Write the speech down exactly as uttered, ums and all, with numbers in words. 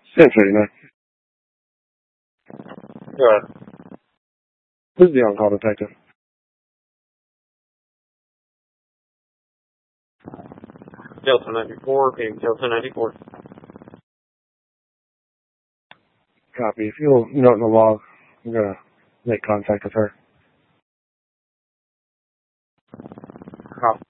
ten thirty-nine. Go ahead. This is the on-call detective. Delta ninety-four, being Delta ninety-four. Copy. If you'll note in the log, I'm going to make contact with her. Copy.